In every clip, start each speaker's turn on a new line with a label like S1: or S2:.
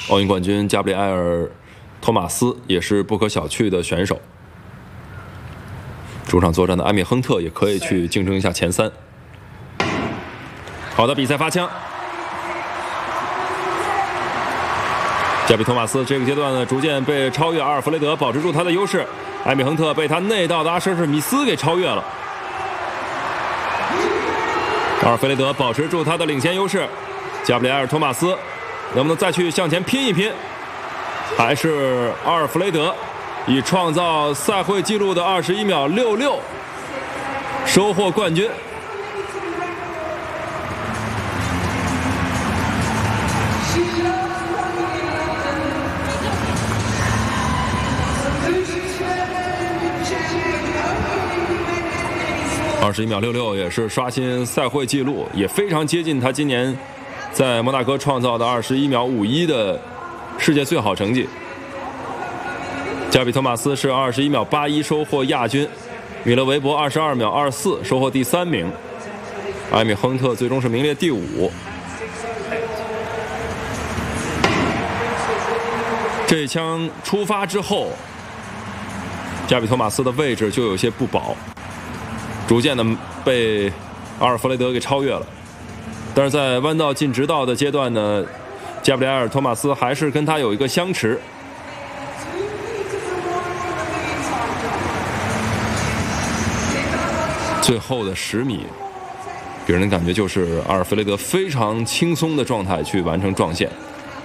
S1: 奥运冠军加布里埃尔·托马斯也是不可小觑的选手。主场作战的埃米·亨特也可以去竞争一下前3。好的，比赛发枪。加比托马斯这个阶段呢，逐渐被超越，阿尔弗雷德保持住他的优势，埃米·亨特被他内道的阿什史密斯给超越了。阿尔弗雷德保持住他的领先优势，加布里埃尔·托马斯能不能再去向前拼一拼？还是阿尔弗雷德以创造赛会纪录的21秒66收获冠军。21秒66也是刷新赛会纪录，也非常接近他今年在摩纳哥创造的21秒51的世界最好成绩。加比托马斯是21秒81收获亚军，米勒维伯22秒24收获第3名，埃米·亨特最终是名列第5。这一枪出发之后，加比托马斯的位置就有些不保，逐渐的被阿尔弗雷德给超越了。但是在弯道进直道的阶段呢，加布里埃尔·托马斯还是跟他有一个相持。最后的10米，给人的感觉就是阿尔弗雷德非常轻松的状态去完成撞线。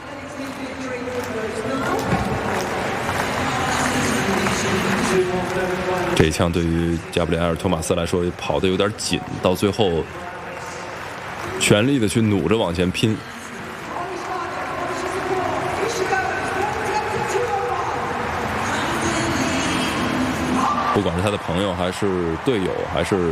S1: 这一枪对于加布里埃尔·托马斯来说跑得有点紧，到最后全力的去努着往前拼。不管是他的朋友还是队友还是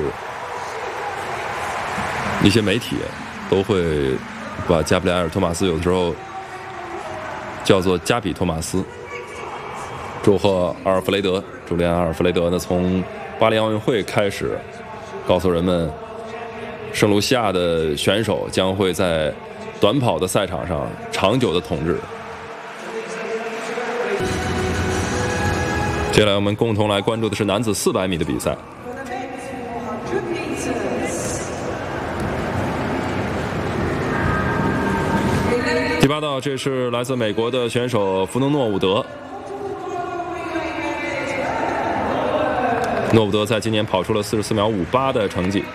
S1: 一些媒体，都会把加布里埃尔·托马斯有的时候叫做加比托马斯。祝贺阿尔弗雷德，朱利安·阿尔弗雷德呢，从巴黎奥运会开始告诉人们，圣卢西亚的选手将会在短跑的赛场上长久的统治。接下来我们共同来关注的是男子400米的比赛。第8道，这是来自美国的选手弗农诺伍德。诺伍德在今年跑出了44秒58的成绩。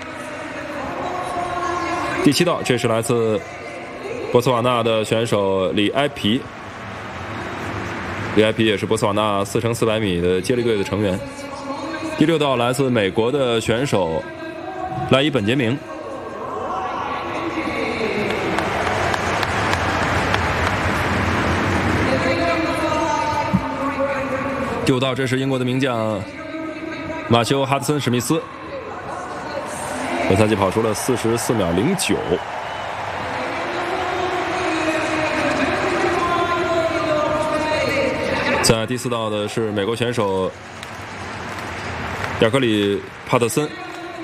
S1: 第7道，这是来自波茨瓦纳的选手里埃皮。里埃皮也是波茨瓦纳4×400米的接力队的成员。第6道，来自美国的选手赖伊本杰明。第5道，这是英国的名将马修·哈德森·史密斯，本赛季跑出了44秒09。在第4道的是美国选手亚克里·帕特森。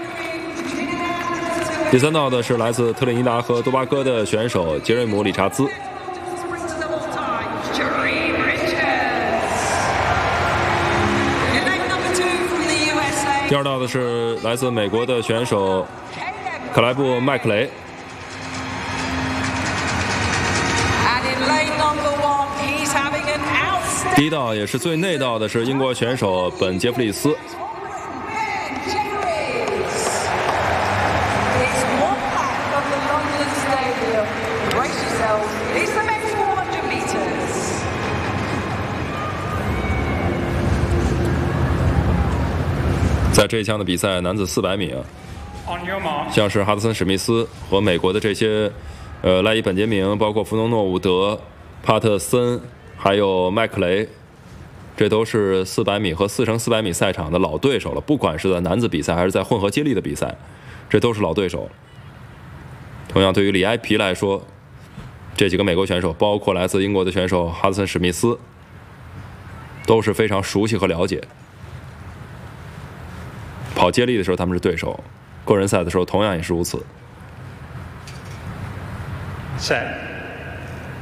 S1: 第3道的是来自特立尼达和多巴哥的选手杰瑞姆·理查兹。第2道的是来自美国的选手克莱布·麦克雷。第1道也是最内道的是英国选手本·杰弗里斯。在这一项的比赛，男子400米啊，像是哈德森·史密斯和美国的这些赖伊本杰明，包括弗农诺伍德、帕特森还有麦克雷，这都是400米和4×400米赛场的老对手了。不管是在男子比赛还是在混合接力的比赛，这都是老对手。同样，对于里埃皮来说，这几个美国选手，包括来自英国的选手哈德森·史密斯，都是非常熟悉和了解。跑接力的时候他们是对手，个人赛的时候同样也是如此。
S2: Set.